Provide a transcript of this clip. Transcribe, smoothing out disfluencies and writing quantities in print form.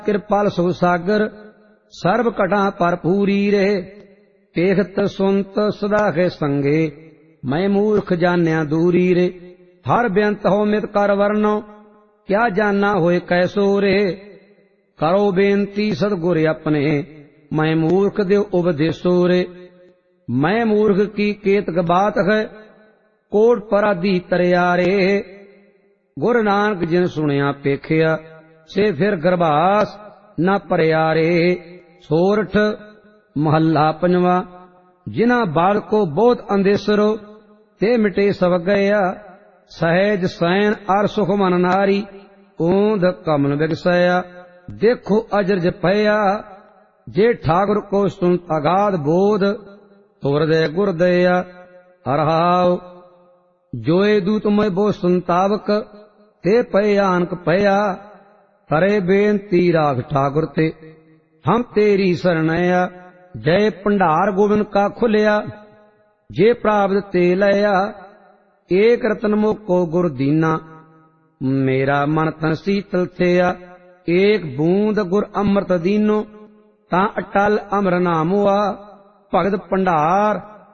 कृपाल सुख सागर सर्व घटा भरपूरी रे। पेखत सुनत सदा के संगे मैं मूर्ख जान्या दूरी रे। हर बेअंत हो मित कर वर्णो क्या जाना होए कैसो रे। करो बेनती सदगुर अपने मैं मूर्ख देव उपदेशो रे। मैं मूर्ख की केतक बात है कोट पराधी तरियारे। गुर नानक जिन सुनिया पेखिया से फिर गरभास न परियारे। सोरठ महला पंजवा। जिना बाल को बहुत अंदेसरो ते मिटे सब गया। सहज सैन अर सुख मन नारी ऊंध कमल बिगसया। देखो अजरज पया जे ठाकुर को सुन अगाध बोध तो हृदय गुरदया। हरहाव जोए दूत मैं बो संतावक ते पयानक पया। करे बेनती राख ठाकुर ते हम तेरी शरणया। जय भंडार गोविंद का खुलिया जे प्राप्त ते लया। एक रतन मोको गुर दीना मेरा मन तन शीतल थया। एक बूंद गुर अमृत दीनो ता अटल अमर नाम हुआ। भगत भंडार